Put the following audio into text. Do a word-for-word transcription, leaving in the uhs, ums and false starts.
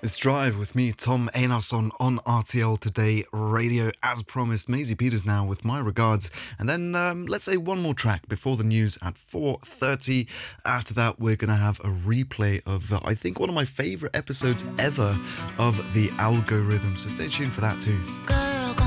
It's Drive with me, Tom Einarsson, on R T L Today Radio. As promised, Maisie Peters now with my regards. And then um, let's say one more track before the news at four thirty. After that, we're going to have a replay of, uh, I think, one of my favourite episodes ever of The Algorithm. So stay tuned for that too.